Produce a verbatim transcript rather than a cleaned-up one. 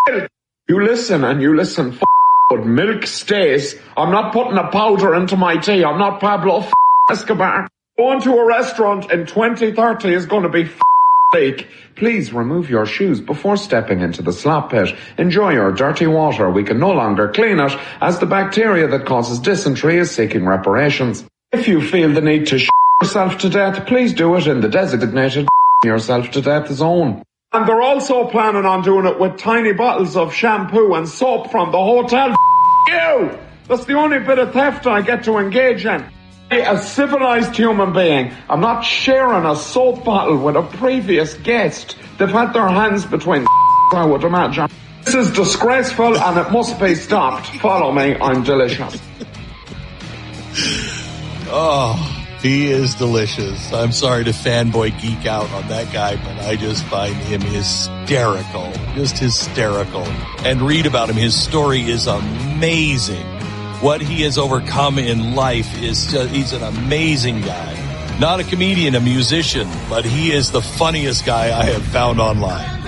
You listen and you listen f***, but milk stays. I'm not putting a powder into my tea. I'm not Pablo f*** Escobar. Going to a restaurant in twenty thirty is going to be f*** fake. Please remove your shoes before stepping into the slop pit. Enjoy your dirty water. We can no longer clean it as the bacteria that causes dysentery is seeking reparations. If you feel the need to sh** yourself to death, please do it in the designated yourself to death zone. And they're also planning on doing it with tiny bottles of shampoo and soap from the hotel. F*** you! That's the only bit of theft I get to engage in. A civilized human being. I'm not sharing a soap bottle with a previous guest. They've had their hands between I would imagine. This is disgraceful and it must be stopped. Follow me, I'm delicious. Oh, he is delicious. I'm sorry to fanboy geek out on that guy, but I just find him hysterical. Just hysterical. And read about him. His story is amazing. What he has overcome in life is just, he's an amazing guy. Not a comedian, a musician, but he is the funniest guy I have found online.